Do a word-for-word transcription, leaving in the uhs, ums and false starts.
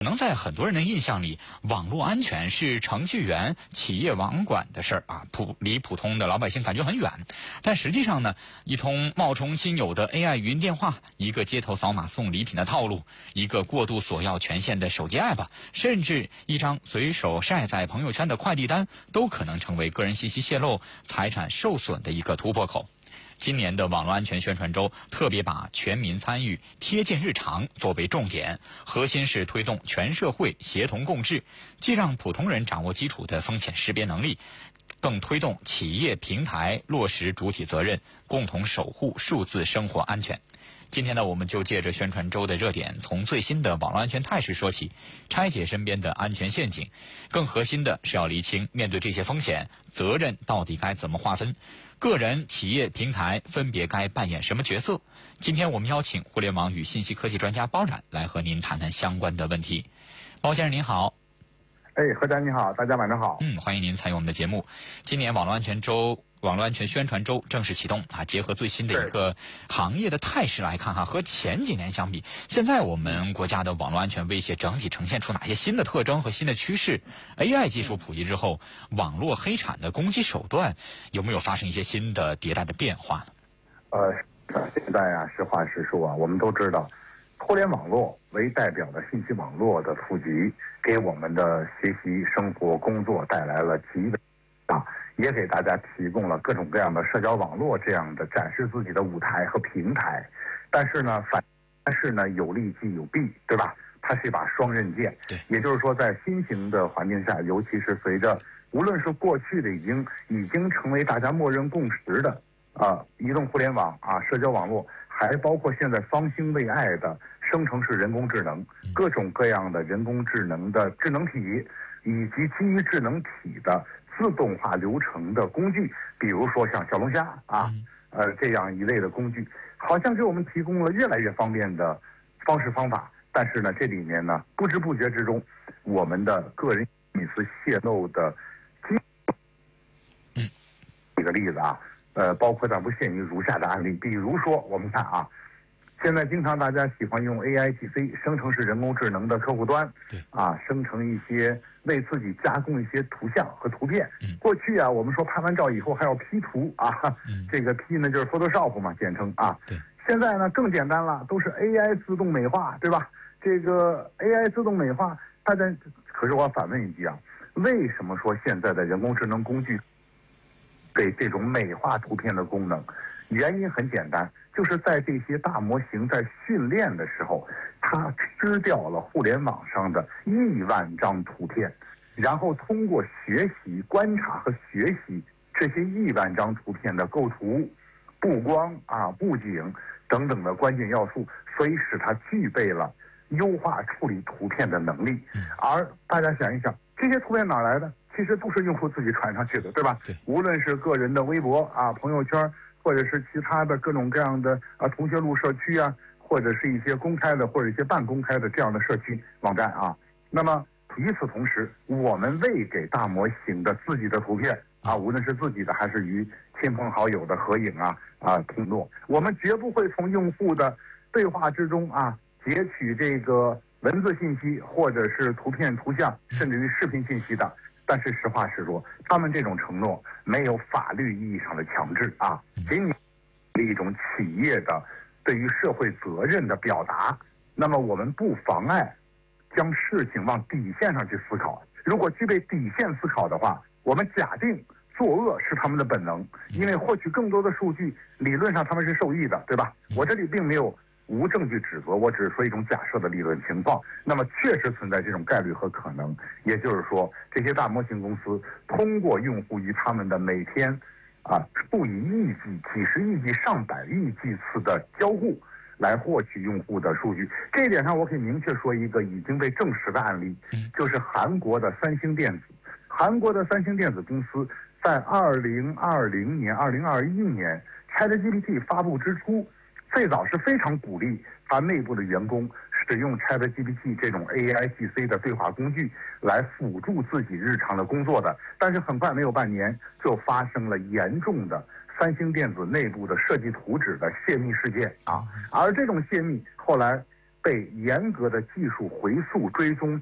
可能在很多人的印象里，网络安全是程序员、企业网管的事儿啊，普离普通的老百姓感觉很远。但实际上呢，一通冒充亲友的 A I 语音电话，一个街头扫码送礼品的套路，一个过度索要权限的手机 app， 甚至一张随手晒在朋友圈的快递单，都可能成为个人信息泄露、财产受损的一个突破口。今年的网络安全宣传周特别把全民参与、贴近日常作为重点，核心是推动全社会协同共治，既让普通人掌握基础的风险识别能力，更推动企业平台落实主体责任，共同守护数字生活安全。今天呢，我们就借着宣传周的热点，从最新的网络安全态势说起，拆解身边的安全陷阱。更核心的是要厘清，面对这些风险，责任到底该怎么划分？个人、企业、平台分别该扮演什么角色？今天我们邀请互联网与信息科技专家包冉来和您谈谈相关的问题。包先生您好。 哎，何展你好，大家晚上好。 嗯，欢迎您参与我们的节目。今年网络安全周。网络安全宣传周正式启动啊！结合最新的一个行业的态势来看哈，和前几年相比，现在我们国家的网络安全威胁整体呈现出哪些新的特征和新的趋势 ？A I 技术普及之后，网络黑产的攻击手段有没有发生一些新的迭代的变化呢？ 呃，现在啊，实话实说啊，我们都知道，互联网络为代表的信息网络的普及，给我们的学习、生活、工作带来了极大啊。也给大家提供了各种各样的社交网络这样的展示自己的舞台和平台，但是呢，反但是呢，有利既有弊，对吧？它是一把双刃剑。 对， 也就是说，在新型的环境下，尤其是随着无论是过去的已经已经成为大家默认共识的啊，移动互联网啊，社交网络，还包括现在方兴未艾的生成式人工智能，各种各样的人工智能的智能体，以及基于智能体的自动化流程的工具，比如说像小龙虾啊，呃这样一类的工具，好像给我们提供了越来越方便的方式方法。但是呢，这里面呢，不知不觉之中，我们的个人隐私泄露的机， 嗯， 举个例子啊，呃，包括但不限于如下的案例，比如说我们看啊。现在经常大家喜欢用 A I G C 生成式人工智能的客户端， 对啊，生成一些为自己加工一些图像和图片。 嗯、 过去啊，我们说拍完照以后还要 P 图啊， 嗯、 这个 P 呢就是 Photoshop 嘛，简称啊。 对。 现在呢更简单了，都是 A I 自动美化，对吧？这个 A I 自动美化，大家可是我反问一句啊，为什么说现在的人工智能工具给这种美化图片的功能？原因很简单，就是在这些大模型在训练的时候，它吃掉了互联网上的亿万张图片，然后通过学习、观察和学习这些亿万张图片的构图、布光啊、布景等等的关键要素，所以使它具备了优化处理图片的能力。而大家想一想，这些图片哪来的？其实都是用户自己传上去的，对吧？ 对， 无论是个人的微博啊、朋友圈，或者是其他的各种各样的啊同学录社区啊，或者是一些公开的或者一些半公开的这样的社区网站啊。那么与此同时，我们为给大模型的自己的图片啊，无论是自己的还是与亲朋好友的合影啊啊承诺，我们绝不会从用户的对话之中啊截取这个文字信息或者是图片、图像，甚至于视频信息的。但是实话实说，他们这种承诺没有法律意义上的强制啊，仅仅是一种企业的对于社会责任的表达。那么我们不妨碍将事情往底线上去思考。如果具备底线思考的话，我们假定作恶是他们的本能，因为获取更多的数据，理论上他们是受益的，对吧？我这里并没有无证据指责，我只是说一种假设的理论情况。那么确实存在这种概率和可能，也就是说，这些大模型公司通过用户与他们的每天啊数以亿计、几十亿计、上百亿计次的交互，来获取用户的数据。这一点上，我可以明确说一个已经被证实的案例，就是韩国的三星电子。韩国的三星电子公司在二零二零年、二零二一年 ChatGPT 发布之初，最早是非常鼓励他内部的员工使用 ChatGPT 这种 A I G C 的对话工具来辅助自己日常的工作的。但是很快没有半年，就发生了严重的三星电子内部的设计图纸的泄密事件啊。而这种泄密后来被严格的技术回溯追踪